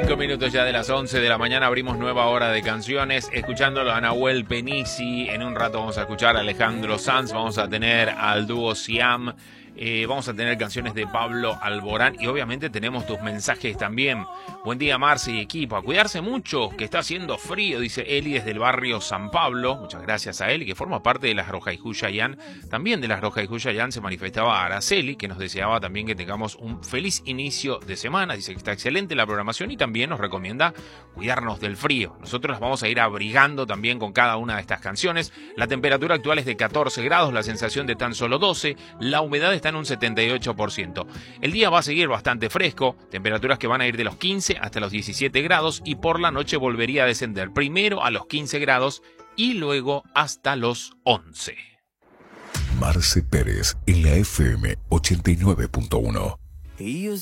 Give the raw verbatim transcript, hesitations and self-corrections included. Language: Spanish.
Cinco minutos ya de las once de la mañana, abrimos nueva hora de canciones, escuchándolo a Nahuel Penisi. En un rato vamos a escuchar a Alejandro Sanz, vamos a tener al dúo Siam, eh, vamos a tener canciones de Pablo Alborán y obviamente tenemos tus mensajes también. Buen día, Marce y equipo, a cuidarse mucho, que está haciendo frío, dice Eli desde el barrio San Pablo. Muchas gracias a Eli, que forma parte de las Rojaiju Chayán. También de las Rojaiju Chayán se manifestaba Araceli, que nos deseaba también que tengamos un feliz inicio de semana. Dice que está excelente la programación y también nos recomienda cuidarnos del frío. Nosotros nos vamos a ir abrigando también con cada una de estas canciones. La temperatura actual es de catorce grados, la sensación de tan solo doce, la humedad está en un setenta y ocho por ciento. El día va a seguir bastante fresco, temperaturas que van a ir de los quince hasta los diecisiete grados y por la noche volvería a descender primero a los quince grados y luego hasta los once. Marce Pérez en la F M ochenta y nueve punto uno.